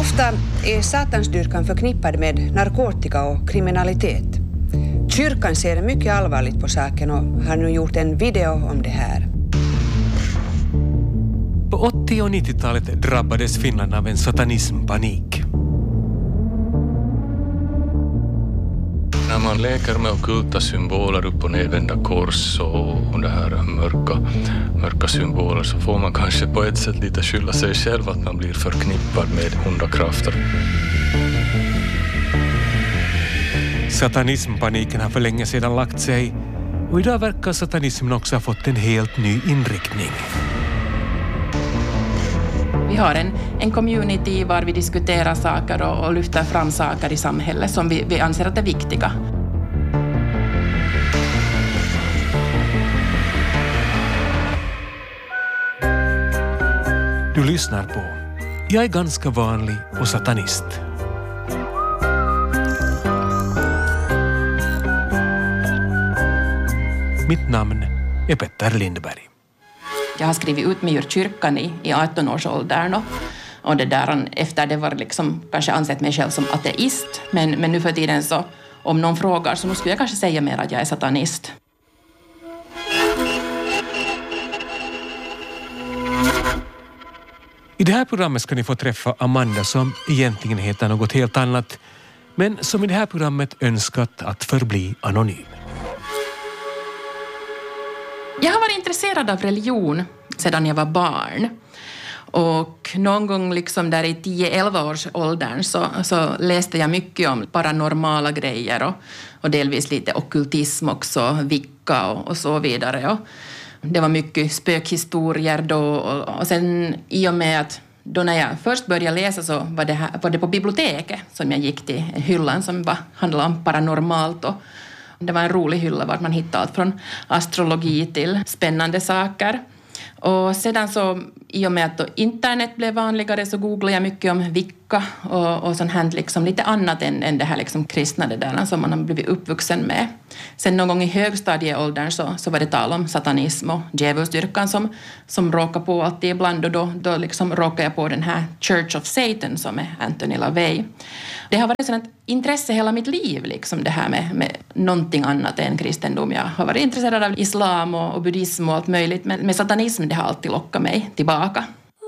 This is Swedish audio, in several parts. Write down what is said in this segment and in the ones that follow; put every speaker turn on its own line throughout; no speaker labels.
Ofta är satansdyrkan förknippad med narkotika och kriminalitet. Kyrkan ser mycket allvarligt på saken och har nu gjort en video om det här.
På 80- och 90-talet drabbades Finland av en satanismpanik.
När man leker med ockulta symboler, upp- och nedvända kors och det här mörka symboler, så får man kanske på ett sätt lite skylla sig själv att man blir förknippad med onda krafter.
Satanismpaniken har för länge sedan lagt sig och idag verkar satanismen också ha fått en helt ny inriktning.
Vi har en community var vi diskuterar saker och lyfter fram saker i samhället som vi anser att är viktiga.
Du lyssnar på Jag är ganska vanlig och satanist. Mitt namn är Petter Lindberg.
Jag har skrivit ut mig ur kyrkan i 18-årsåldern och det där, efter det var liksom kanske ansett mig själv som ateist. Men nu för tiden så, om någon frågar så skulle jag kanske säga mer att jag är satanist.
I det här programmet ska ni få träffa Amanda som egentligen heter något helt annat, men som i det här programmet önskat att förbli anonym.
Jag har varit intresserad av religion sedan jag var barn. Och någon gång liksom där i 10-11 års åldern så läste jag mycket om paranormala grejer och delvis lite ockultism också, vicka och så vidare. Och det var mycket spökhistorier då och sen i och med att då när jag först började läsa så var det på biblioteket som jag gick till hyllan som handlade om paranormalt och det var en rolig hylla vart man hittade allt från astrologi till spännande saker. Och sedan så, i och med att internet blev vanligare så googlade jag mycket om vicka och sånt här liksom lite annat än det här liksom kristna det där som man har blivit uppvuxen med. Sen någon gång i högstadieåldern så var det tal om satanism och djävulsdyrkan som råkar på alltid ibland och då liksom råkar jag på den här Church of Satan som är Anthony LaVey. Det har varit ett intresse hela mitt liv, liksom det här med någonting annat än kristendom. Jag har varit intresserad av islam och buddhism och allt möjligt, men med satanism det har alltid lockat mig tillbaka.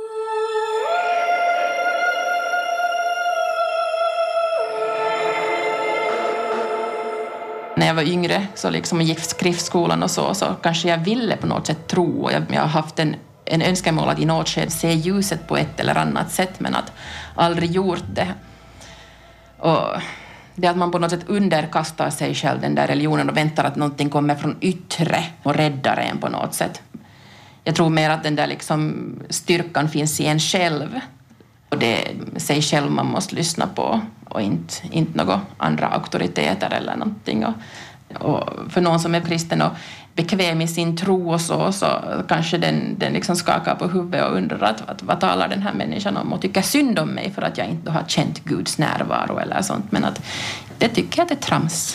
När jag var yngre så liksom gick skriftskolan och så kanske jag ville på något sätt tro och jag har haft en önskemål att i något skede se ljuset på ett eller annat sätt men att aldrig gjort det. Och det att man på något sätt underkastar sig själv den där religionen och väntar att någonting kommer från yttre och räddar en på något sätt. Jag tror mer att den där liksom styrkan finns i en själv. Och det är sig själv man måste lyssna på och inte några andra auktoriteter eller någonting. Och för någon som är kristen och bekväm i sin tro och så kanske den liksom skakar på huvudet och undrar att vad talar den här människan om och tycker synd om mig för att jag inte har känt Guds närvaro eller sånt. Men att det tycker jag att det är trams.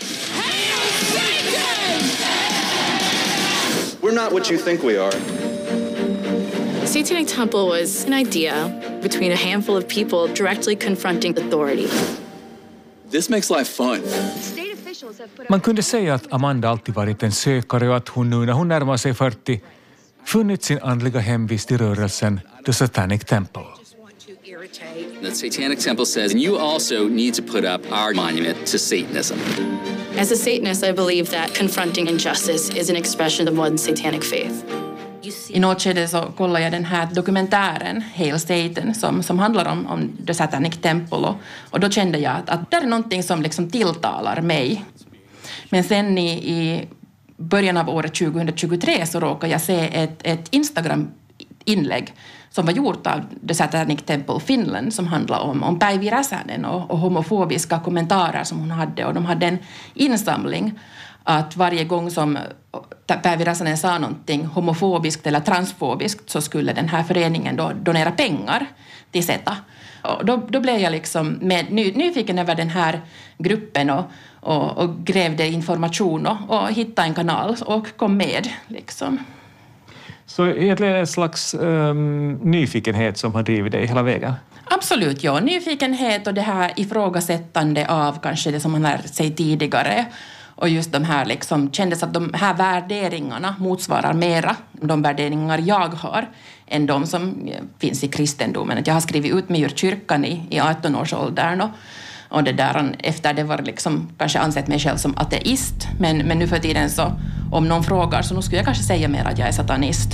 We're not what you think we are.
Satanic Temple was an idea between a handful of people directly confronting authority.
This makes life fun.
Man kunde säga att Amanda alltid varit en sökare och att hon nu när hon närmar sig 40 funnit sin andliga hemvist i rörelsen The Satanic Temple.
The Satanic Temple says you also need to put up our monument to Satanism.
As a Satanist, I believe that confronting injustice is an expression of one's satanic faith.
I något skede så kollade jag den här dokumentären Hail Satan som handlar om The Satanic Temple och då kände jag att det är någonting som liksom tilltalar mig. Men sen i början av året 2023 så råkade jag se ett Instagram-inlägg som var gjort av The Satanic Temple Finland som handlar om Päivi Räsänen och homofobiska kommentarer som hon hade och de hade en insamling att varje gång som Päivi Räsänen sa någonting homofobiskt eller transfobiskt så skulle den här föreningen då donera pengar till SETA. Och då blev jag liksom nyfiken över den här gruppen och grävde information och hittade en kanal och kom med liksom.
Så egentligen en slags nyfikenhet som har drivit dig hela vägen?
Ja, Absolut, ja. Nyfikenhet och det här ifrågasättande av kanske det som man lärt sig tidigare. Och just de här liksom, kändes att de här värderingarna motsvarar mera de värderingar jag har än de som finns i kristendomen. Att jag har skrivit ut mig ur kyrkan i 18-årsåldern och det där, efter det var liksom kanske ansett mig själv som ateist. Men nu för tiden så, om någon frågar så nu skulle jag kanske säga mer att jag är satanist.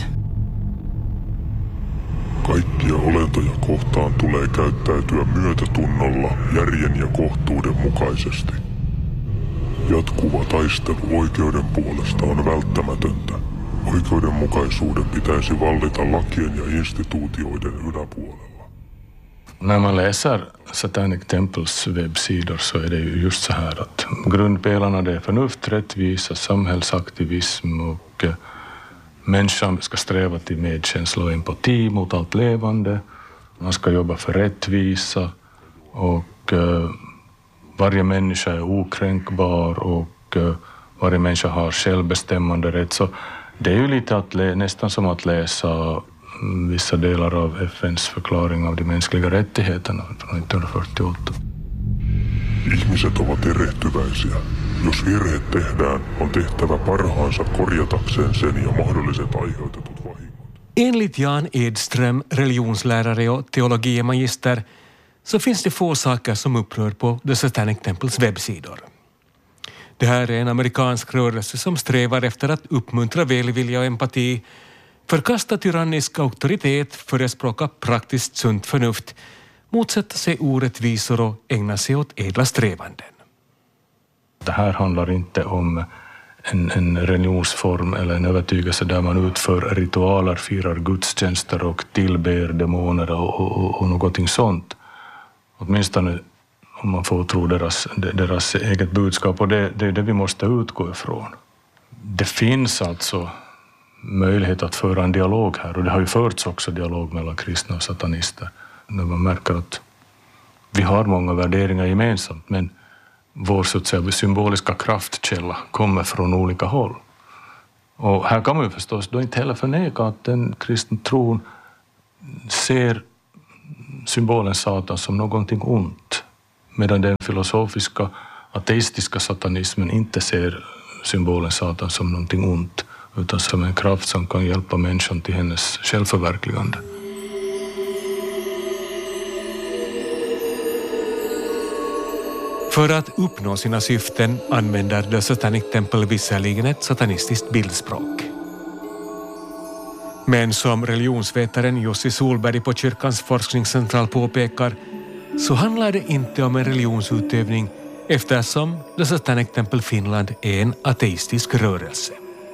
Kaikkia olentoja kohtaan tulee käyttäytyä myötätunnolla, järjen ja kohtuuden mukaisesti. Jatkuva taistelu oikeuden puolesta on välttämätöntä. Oikeudenmukaisuuden pitäisi vallita lakien ja instituutioiden yläpuolella.
När man läser Satanic Temples webbsidor så är det ju just så här att grundpelarna det är förnuft, rättvisa, samhällsaktivism och människan ska sträva till medkänsla och empati mot allt levande. Man ska jobba för rättvisa och varje människa är okränkbar och varje människa har självbestämmande rätt. Så det är ju lite nästan som att läsa vissa delar av FN:s förklaring av de mänskliga rättigheterna från 1948.
Ihmiset ovat erehtyväisiä. Jos virheet tehdään, on tehtävä parhaansa korjatakseen sen ja mahdolliset aiheutetut vahingot.
Enligt Jan Edström, religionslärare och teologiemagister, så finns det få saker som upprör på The Satanic Temples webbsidor. Det här är en amerikansk rörelse som strävar efter att uppmuntra välvilja och empati, förkasta tyrannisk auktoritet, förespråka praktiskt sunt förnuft, motsätta sig orättvisor och ägna sig åt ädla strävanden.
Det här handlar inte om en religionsform eller en övertygelse där man utför ritualer, firar gudstjänster och tillber demoner och någonting sånt. Åtminstone om man får tro deras eget budskap, och det är det vi måste utgå ifrån. Det finns alltså möjlighet att föra en dialog här, och det har ju förts också dialog mellan kristna och satanister. När man märker att vi har många värderingar gemensamt, men vår så att säga symboliska kraftkälla kommer från olika håll. Och här kan man ju förstås då inte heller förneka att den kristna tron ser symbolen Satan som någonting ont, medan den filosofiska ateistiska satanismen inte ser symbolen Satan som någonting ont, utan som en kraft som kan hjälpa människan till hennes självförverkligande.
För att uppnå sina syften använder The Satanic Temple visserligen ett satanistiskt bildspråk. Men som religionsvetaren Jussi Solberg på Kyrkans forskningscentral påpekar, så handlar det inte om en religionsutövning, eftersom The Satanic Temple Finland är en ateistisk rörelse.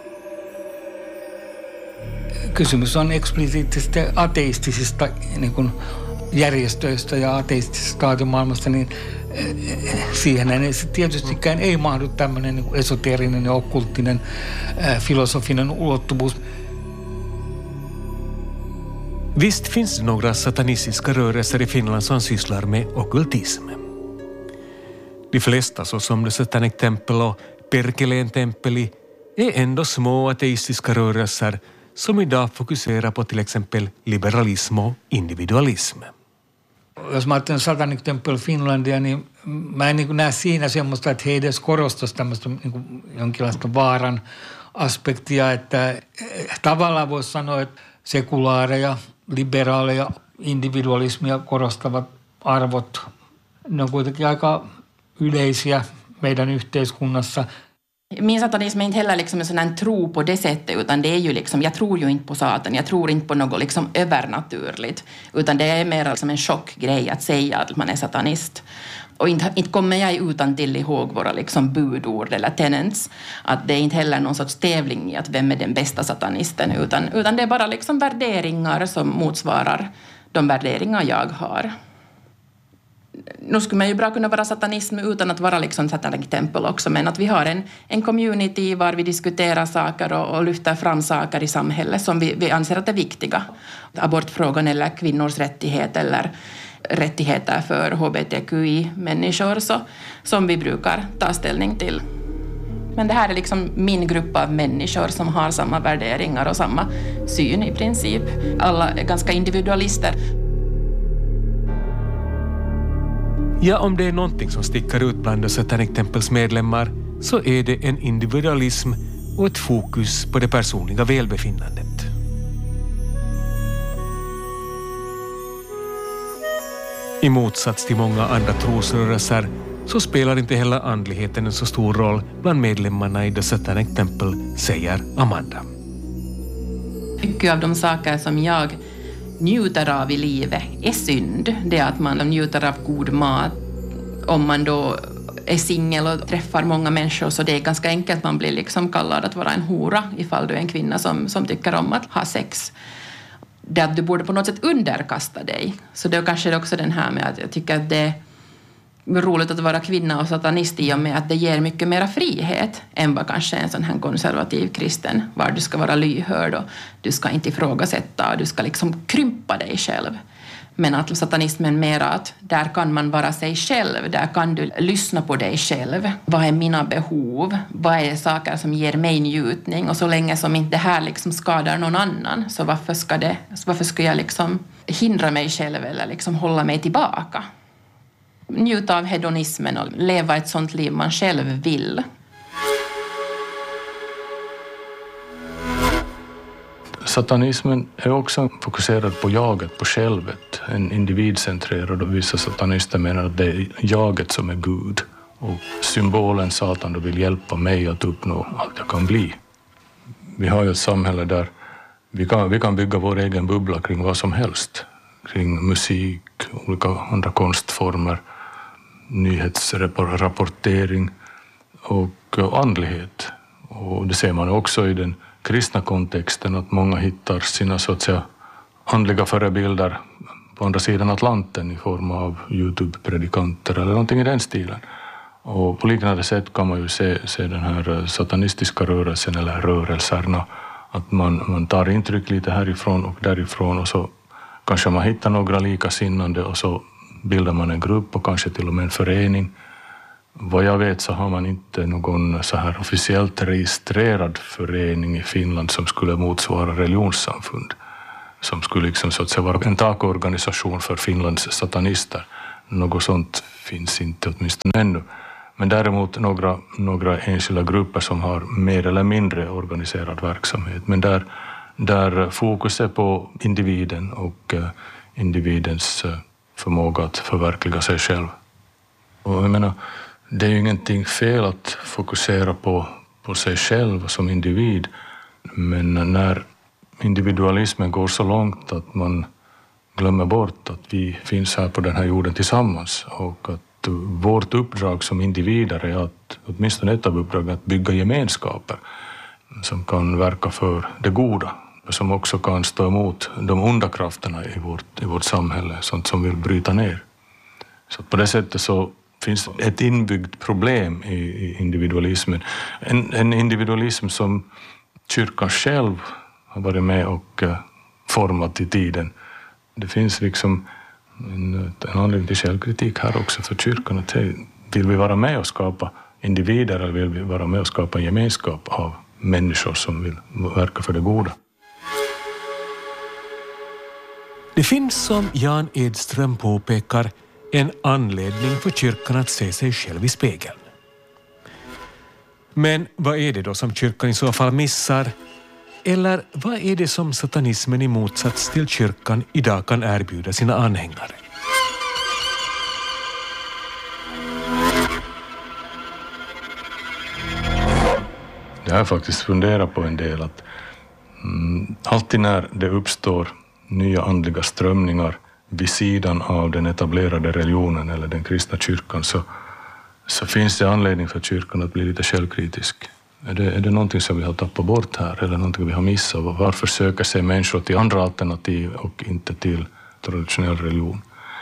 Kysymys on eksplisiittisesti ateistisista niin kuin järjestöistä ja ateistisesta aatemaailmasta, niin siihen tietystikään ei mahdu tämmöinen niin kuin esoteerinen ja okkulttinen filosofinen ulottuvuus.
Visst finns det några satanistiska rörelser i Finland som sysslar med ockultism. De flesta, såsom The Satanic Temple och Perkeleen temppeli, är ändå små ateistiska rörelser som idag fokuserar på till exempel liberalism och individualism.
Jos mä ajattelen Satanic Temple Finlandia, niin mä en niin näe siinä semmoista, että he edes korostaisi tämmöistä niin jonkinlaista vaaran aspektia, että tavallaan voisi sanoa, että sekulaareja, liberaaleja, individualismia korostavat arvot, ne on kuitenkin aika yleisiä meidän yhteiskunnassa.
Min satanism är inte heller liksom en sån här tro på det sättet, utan det är ju liksom, jag tror ju inte på Satan, jag tror inte på något liksom övernaturligt, utan det är mer som en chockgrej att säga att man är satanist. Och inte kommer jag utan till ihåg våra liksom budord eller tenets, att det är inte heller någon sorts tävling i att vem är den bästa satanisten, utan det är bara liksom värderingar som motsvarar de värderingar jag har. Nu skulle man ju bra kunna vara satanism utan att vara liksom Satanic Temple också, men att vi har en community var vi diskuterar saker och lyfter fram saker i samhället som vi anser att är viktiga. Abortfrågan eller kvinnors rättighet eller rättigheter för hbtqi-människor som vi brukar ta ställning till. Men det här är liksom min grupp av människor som har samma värderingar och samma syn i princip. Alla är ganska individualister.
Ja, om det är någonting som sticker ut bland Satanic Temples medlemmar så är det en individualism och ett fokus på det personliga välbefinnandet. I motsats till många andra trosrörelser så spelar inte heller andligheten en så stor roll bland medlemmarna i The Satanic Temple, säger Amanda.
Mycket av de saker som jag njuter av i livet är synd. Det är att man njuter av god mat. Om man då är singel och träffar många människor så det är ganska enkelt. Man blir liksom kallad att vara en hora ifall du är en kvinna som tycker om att ha sex. Det att du borde på något sätt underkasta dig. Så det är kanske också den här med att jag tycker att det är roligt att vara kvinna och satanist i och med att det ger mycket mera frihet än vad kanske en sån här konservativ kristen, var du ska vara lyhörd och du ska inte ifrågasätta och du ska liksom krympa dig själv. Men att satanismen mera att där kan man vara sig själv, där kan du lyssna på dig själv. Vad är mina behov? Vad är saker som ger mig njutning? Och så länge som inte det här liksom skadar någon annan, så varför ska jag liksom hindra mig själv eller liksom hålla mig tillbaka? Njuta av hedonismen och leva ett sånt liv man själv vill.
Satanismen är också fokuserad på jaget, på självet. En individcentrerad och vissa satanister menar att det är jaget som är Gud. Och symbolen Satan då vill hjälpa mig att uppnå allt jag kan bli. Vi har ju ett samhälle där vi kan bygga vår egen bubbla kring vad som helst. Kring musik, olika andra konstformer, nyhetsrapportering och andlighet. Och det ser man också i den kristna kontexten att många hittar sina så att säga andliga förebilder på andra sidan Atlanten i form av YouTube-predikanter eller någonting i den stilen. Och på liknande sätt kan man ju se den här satanistiska rörelsen eller rörelserna, att man tar intryck lite härifrån och därifrån och så kanske man hittar några likasinnande och så bildar man en grupp och kanske till och med en förening. Vad jag vet så har man inte någon så här officiellt registrerad förening i Finland som skulle motsvara religionssamfund. Som skulle liksom så att säga vara en takorganisation för Finlands satanister. Något sånt finns inte åtminstone ännu. Men däremot några enskilda grupper som har mer eller mindre organiserad verksamhet. Men där fokus är på individen och individens förmåga att förverkliga sig själv. Och jag menar, det är ju ingenting fel att fokusera på sig själv som individ. Men när individualismen går så långt att man glömmer bort att vi finns här på den här jorden tillsammans och att vårt uppdrag som individer är att, åtminstone ett av uppdragen, att bygga gemenskaper som kan verka för det goda, som också kan stå emot de onda krafterna i vårt samhälle, sånt som vill bryta ner. Så på det sättet så finns ett inbyggt problem i individualismen. En individualism som kyrkan själv har varit med och format i tiden. Det finns liksom en anledning till självkritik här också för kyrkan. Att vill vi vara med och skapa individer eller vill vi vara med och skapa en gemenskap av människor som vill verka för det goda?
Det finns, som Jan Edström påpekar, en anledning för kyrkan att se sig själv i spegeln. Men vad är det då som kyrkan i så fall missar? Eller vad är det som satanismen i motsats till kyrkan idag kan erbjuda sina anhängare?
Jag har faktiskt funderat på en del att alltid när det uppstår nya andliga strömningar vid sidan av den etablerade religionen eller den kristna kyrkan så finns det anledning för kyrkan att bli lite självkritisk. Är det någonting som vi har tappat bort här eller någonting vi har missat? Varför söker sig människor till andra alternativ och inte till traditionell religion?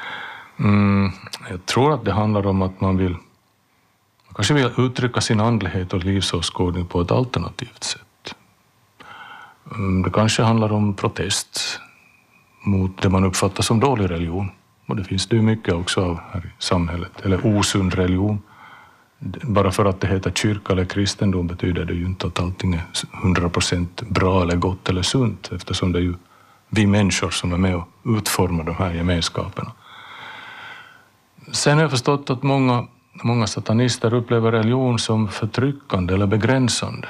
Jag tror att det handlar om att man kanske vill uttrycka sin andlighet och livsåskådning på ett alternativt sätt. Det kanske handlar om protest mot det man uppfattar som dålig religion. Och det finns det ju mycket också av här i samhället. Eller osund religion. Bara för att det heter kyrka eller kristendom betyder det ju inte att allting är 100% bra eller gott eller sunt. Eftersom det är ju vi människor som är med och utformar de här gemenskaperna. Sen har jag förstått att många satanister upplever religion som förtryckande eller begränsande.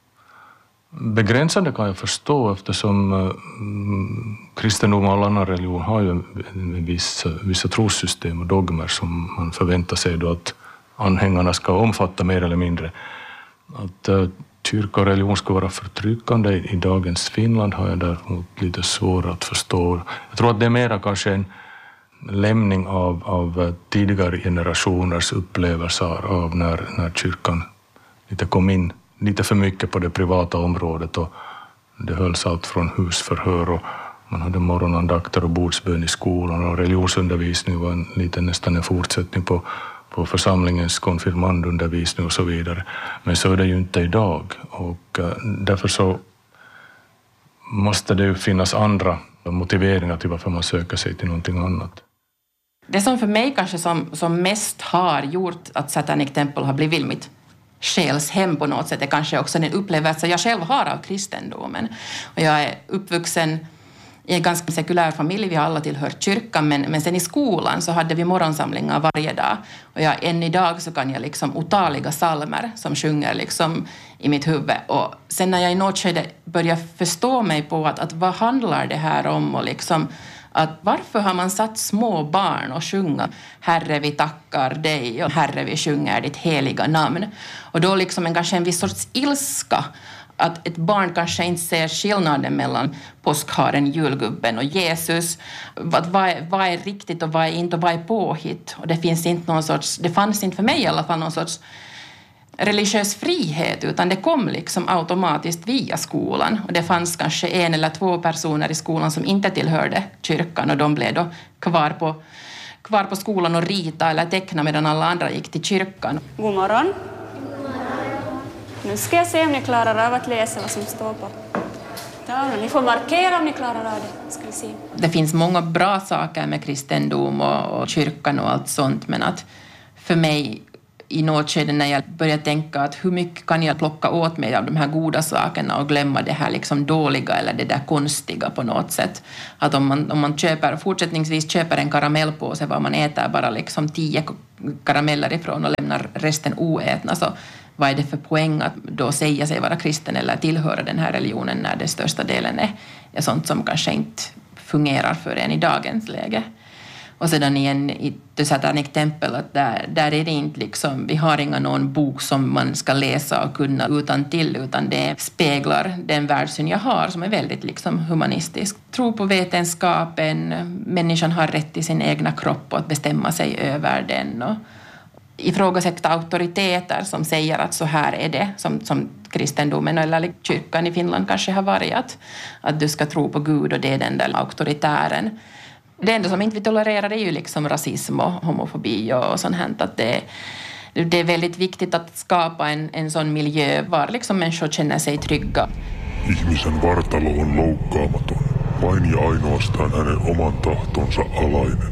Begränsande kan jag förstå eftersom kristendom och all annan religion har ju vissa trossystem och dogmer som man förväntar sig då att anhängarna ska omfatta mer eller mindre. Att kyrka och religion ska vara förtryckande i dagens Finland har jag däremot lite svårt att förstå. Jag tror att det är mera kanske en lämning av tidigare generationers upplevelser av när kyrkan lite kom in lite för mycket på det privata området och det hölls allt från husförhör och man hade morgonandakter och bordsbön i skolan och religionsundervisning var nästan en fortsättning på församlingens konfirmandundervisning och så vidare. Men så är det ju inte idag och därför så måste det ju finnas andra motiveringar till varför man söker sig till någonting annat.
Det som för mig kanske som mest har gjort att Satanic Temple har blivit mitt själshem på något sätt är kanske också den upplevelse jag själv har av kristendomen. Och jag är uppvuxen i en ganska sekulär familj, vi har alla tillhört kyrkan, men sen i skolan så hade vi morgonsamlingar varje dag. Och än idag så kan jag liksom otaliga psalmer som sjunger liksom i mitt huvud. Och sen när jag i något skede börjar förstå mig på att vad handlar det här om och liksom att varför har man satt små barn och sjunga Herre vi tackar dig och Herre vi sjunger ditt heliga namn. Och då liksom kanske en viss sorts ilska att ett barn kanske inte ser skillnaden mellan påskharen, julgubben och Jesus. Vad är riktigt och vad är inte och vad är påhitt. Och det fanns inte för mig i alla fall någon sorts religiös frihet utan det kom liksom automatiskt via skolan. Och det fanns kanske 1 eller 2 personer i skolan som inte tillhörde kyrkan och de blev då kvar på skolan och rita eller teckna medan alla andra gick till kyrkan.
God morgon. Nu ska jag se om ni klarar av att läsa vad som står på tavlan. Ni får markera om ni klarar av det. Ska vi se.
Det finns många bra saker med kristendom och kyrkan och allt sånt, men att för mig i något skede när jag börjar tänka att hur mycket kan jag plocka åt mig av de här goda sakerna och glömma det här liksom dåliga eller det där konstiga på något sätt. Att om man fortsättningsvis köper en karamellpåse var man äter bara liksom 10 karameller ifrån och lämnar resten oätna, så vad är det för poäng att då säga sig vara kristen eller tillhöra den här religionen när det största delen är sånt som kanske inte fungerar för en i dagens läge. Och sedan igen i The Satanic Temple, att där är det inte liksom, vi har någon bok som man ska läsa och kunna utantill, utan det speglar den världssyn jag har som är väldigt liksom humanistisk. Tro på vetenskapen, människan har rätt till sin egna kropp och att bestämma sig över den och ifrågasätta auktoriteter som säger att så här är det, som kristendomen eller kyrkan i Finland kanske har varit, att du ska tro på Gud och det är den där auktoritären. Det enda som inte vi tolererar är ju liksom rasism och homofobi och sånt här, att det är väldigt viktigt att skapa en sån miljö var liksom människor känner sig trygga.
Ihmisen vartalo on loukkaamaton, vain ja ainoastaan hänen oman tahtonsa alainen.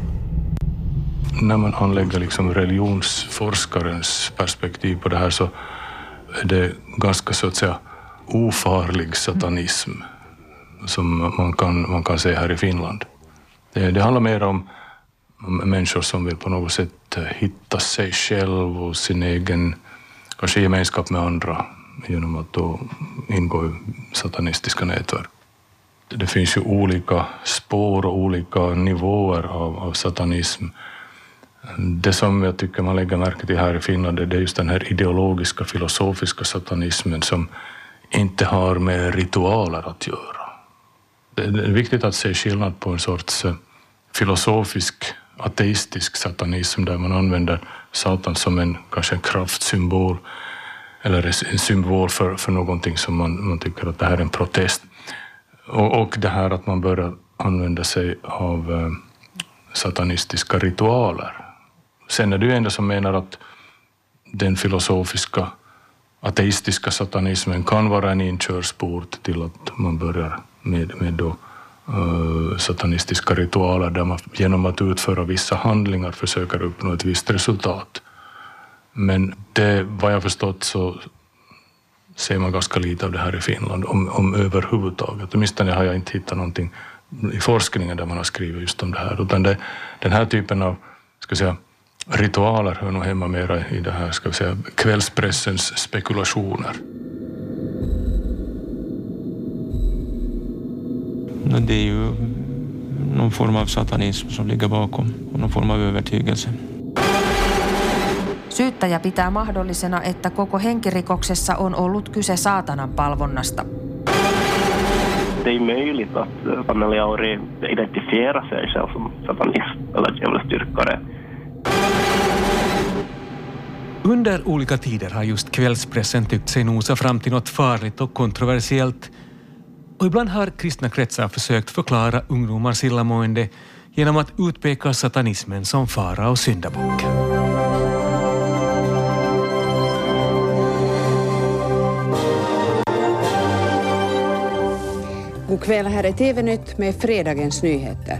När man anlägger liksom religionsforskarens perspektiv på det här så är det ganska så att säga ofarlig satanism som man kan se här i Finland. Det handlar mer om människor som vill på något sätt hitta sig själv och sin egen kanske gemenskap med andra genom att då ingå i satanistiska nätverk. Det finns ju olika spår och olika nivåer av satanism. Det som jag tycker man lägger märke till här i Finland det är just den här ideologiska, filosofiska satanismen som inte har med ritualer att göra. Det är viktigt att se skillnad på en sorts filosofisk, ateistisk satanism där man använder Satan som kanske en kraftsymbol eller en symbol för någonting som man tycker att det här är en protest. Och det här att man börjar använda sig av satanistiska ritualer. Sen är det ju ändå som menar att den filosofiska, ateistiska satanismen kan vara en inkörsport till att man börjar med då satanistiska ritualer där man genom att utföra vissa handlingar försöker uppnå ett visst resultat. Men vad jag förstått så ser man ganska lite av det här i Finland om överhuvudtaget. Åtminstone har jag inte hittat någonting i forskningen där man har skrivit just om det här. Utan den här typen av Ritualer hör nog hemma mera i det här, ska vi säga, kvällspressens spekulationer.
Det är ju någon form av satanism som ligger bakom och någon form av övertygelse.
Syyttäjä pitää mahdollisena, että koko henkirikoksessa on ollut kyse saatanan palvonnasta.
Det är möjligt att Anneli Auri identifierar sig själv som satanist eller djävulsdyrkare.
Under olika tider har just kvällspressen tyckt sig nosa fram till något farligt och kontroversiellt. Och ibland har kristna kretsar försökt förklara ungdomars illamående genom att utpeka satanismen som fara och syndabock.
God kväll, här är TV-nytt med fredagens nyheter.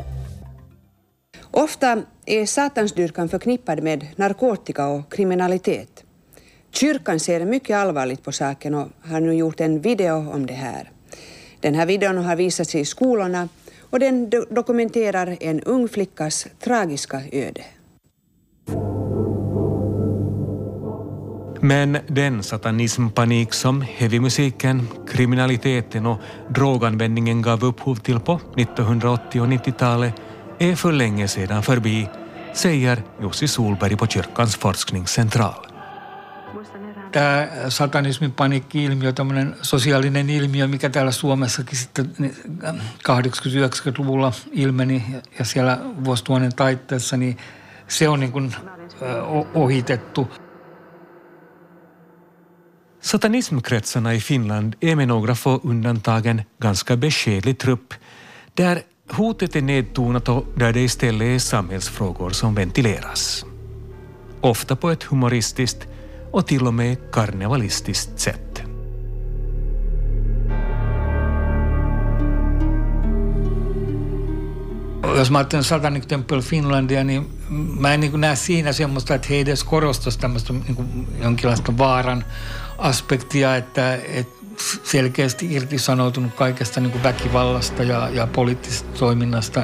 Ofta är satansdyrkan förknippad med narkotika och kriminalitet. Kyrkan ser mycket allvarligt på saken och har nu gjort en video om det här. Den här videon har visats i skolorna och den dokumenterar en ung flickas tragiska öde.
Men den satanismpanik som heavymusiken, kriminaliteten och droganvändningen gav upphov till på 1980- och 90-talet är för länge sedan förbi, säger Jussi Solberg på Kyrkans forskningscentral.
Tämä satanismin paniikki-ilmiö, tämmöinen sosiaalinen ilmiö, mikä täällä Suomessakin sitten 80-90-luvulla ilmeni ja siellä vuosituhannen taitteessa, niin se on niin kuin ohitettu.
Satanismkretsarna i Finland är med några få undantagen ganska beskedlig trupp, där hotet är nedtonat och där det istället är samhällsfrågor som ventileras. Ofta på ett humoristiskt och till och med karnevalistiskt sätt.
Jos mä ajattelen Satanic Temple Finlandia, niin mä en näe siinä semmoista, että he edes korostaisi tämmöistä jonkinlaista vaaran aspektia, että selkeästi irtisanoutunut kaikesta väkivallasta ja poliittisesta toiminnasta.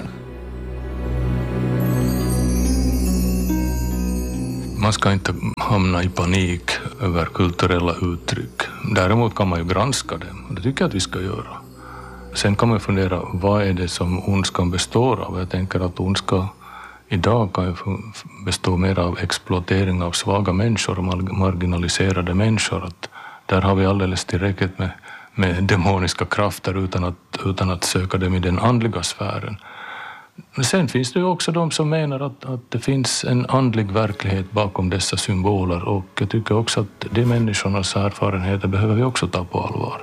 Man ska inte hamna i panik över kulturella uttryck. Däremot kan man ju granska dem, och det tycker jag att vi ska göra. Sen kan man fundera, vad är det som ondskan består av? Jag tänker att ondska idag kan ju bestå mer av exploatering av svaga människor och marginaliserade människor. Att där har vi alldeles tillräckligt med demoniska krafter utan att söka dem i den andliga sfären. Men sen finns det ju också de som menar att det finns en andlig verklighet bakom dessa symboler, och jag tycker också att de människornas erfarenheter behöver vi också ta på allvar.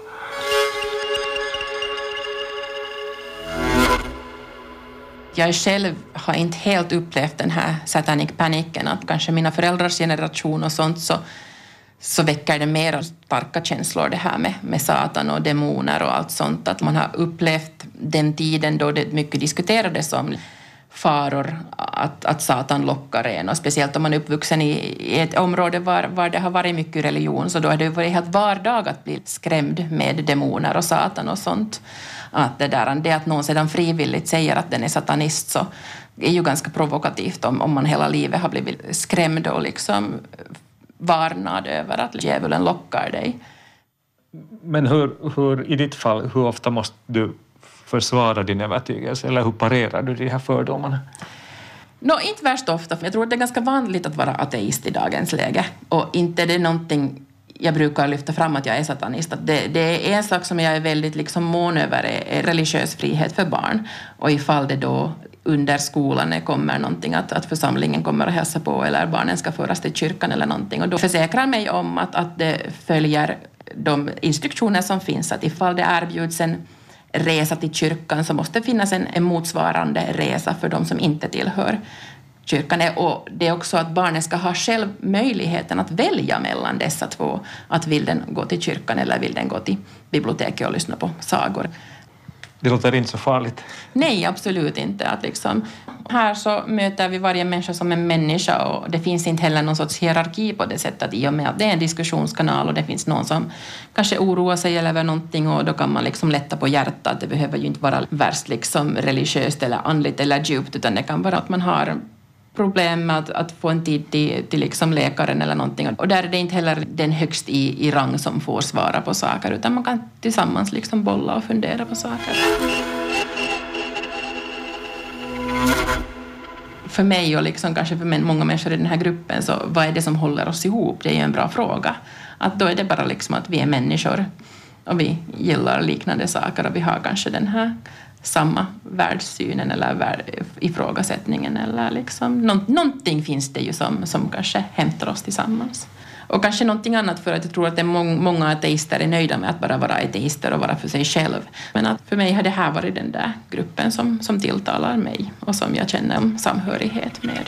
Jag själv har inte helt upplevt den här satanic-paniken, att kanske mina föräldrars generation och sånt så väcker det mer starka känslor det här med satan och demoner och allt sånt. Att man har upplevt den tiden då det mycket diskuterades om faror att satan lockar en. Och speciellt om man är uppvuxen i ett område var det har varit mycket religion, så då har det varit helt vardag att bli skrämd med demoner och satan och sånt. Att det att någon sedan frivilligt säger att den är satanist så är ju ganska provokativt om man hela livet har blivit skrämd och liksom varnad över att djävulen lockar dig.
Men hur i ditt fall, hur ofta måste du försvara din övertygelse, eller hur parerar du de här fördomarna?
Inte värst ofta, för jag tror att det är ganska vanligt att vara ateist i dagens läge. Och inte det är någonting jag brukar lyfta fram att jag är satanist. Att det är en sak som jag är väldigt liksom mån över är religiös frihet för barn. Och ifall det då under skolan kommer någonting att församlingen kommer att hälsa på eller barnen ska föras till kyrkan eller någonting. Och då försäkrar mig om att det följer de instruktioner som finns. Att ifall det erbjuds en resa till kyrkan så måste det finnas en motsvarande resa för de som inte tillhör kyrkan. Och det är också att barnen ska ha själv möjligheten att välja mellan dessa två. Att vill den gå till kyrkan eller vill den gå till biblioteket och lyssna på sagor.
Det låter inte så farligt.
Nej, absolut inte. Att liksom, här så möter vi varje människa som en människa, och det finns inte heller någon sorts hierarki på det sättet, i och med att det är en diskussionskanal och det finns någon som kanske oroar sig över någonting, och då kan man liksom lätta på hjärtat. Det behöver ju inte vara värst liksom religiöst eller andligt eller djupt, utan det kan vara att man har problem med att få en tid till liksom läkaren eller någonting. Och där är det inte heller den högst i rang som får svara på saker, utan man kan tillsammans liksom bolla och fundera på saker. För mig och liksom kanske för många människor i den här gruppen, så vad är det som håller oss ihop? Det är ju en bra fråga. Att då är det bara liksom att vi är människor och vi gillar liknande saker och vi har kanske den här samma världssynen eller ifrågasättningen eller liksom någonting finns det ju som kanske hämtar oss tillsammans. Och kanske någonting annat, för att jag tror att det är många ateister är nöjda med att bara vara ateister och vara för sig själv. Men att för mig har det här varit den där gruppen som tilltalar mig och som jag känner samhörighet med.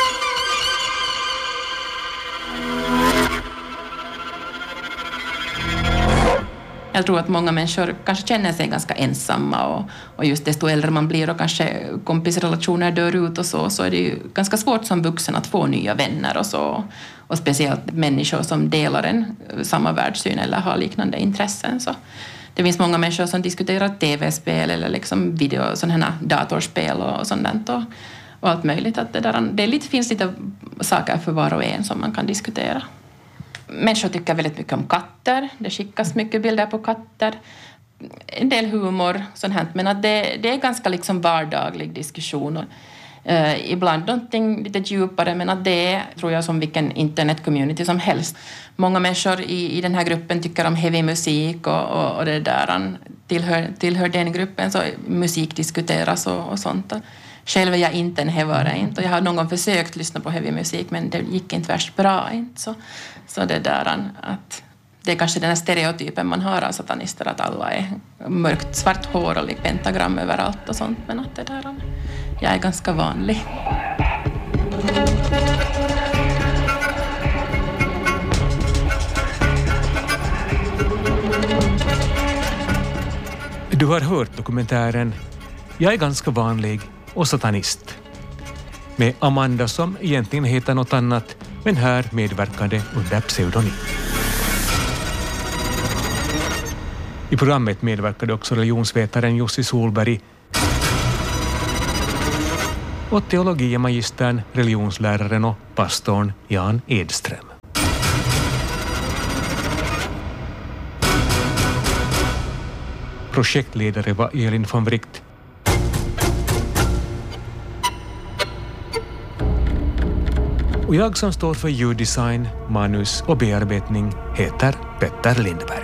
Jag tror att många människor kanske känner sig ganska ensamma och just desto äldre man blir och kanske kompisrelationer dör ut och så är det ju ganska svårt som vuxen att få nya vänner och så. Och speciellt människor som delar samma världssyn eller har liknande intressen. Så det finns många människor som diskuterar tv-spel eller liksom sådana här datorspel och sådant och allt möjligt. Att finns lite saker för var och en som man kan diskutera. Människor tycker väldigt mycket om katter. Det skickas mycket bilder på katter. En del humor, sånt här. Men att det är ganska liksom vardaglig diskussion. Ibland någonting lite djupare, men att det är, tror jag, som vilken internetcommunity som helst. Många människor i den här gruppen tycker om heavy musik och det där tillhör den gruppen, så musik diskuteras och sånt. Själv är jag inte en hävare, inte. Och jag har någon gång försökt lyssna på heavy musik, men det gick inte värst bra, inte. Så det där att det är kanske den här stereotypen man har av satanister, att alla är mörkt svart hår och pentagram överallt och sånt, men att det där, jag är ganska vanlig.
Du har hört dokumentären Jag är ganska vanlig och satanist, med Amanda som egentligen heter något annat, men här medverkade under pseudonym. I programmet medverkade också religionsvetaren Jussi Solberg och teologiemagistern, religionsläraren och pastorn Jan Edström. Projektledare var Elin von Wright. Och jag som står för ljuddesign, manus och bearbetning heter Petter Lindberg.